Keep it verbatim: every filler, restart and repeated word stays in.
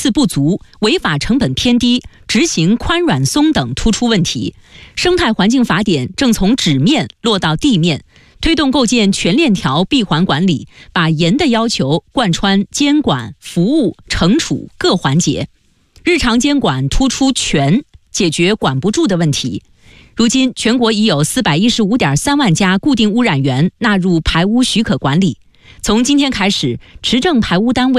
次不足、违法成本偏低、执行宽软松等突出问题。生态环境法典正从纸面落到地面，推动构建全链条闭环管理，把严的要求贯穿监管、服务、惩处各环节。日常监管突出全，解决管不住的问题。如今，全国已有 四百一十五点三万家固定污染源纳入排污许可管理。从今天开始，持证排污单位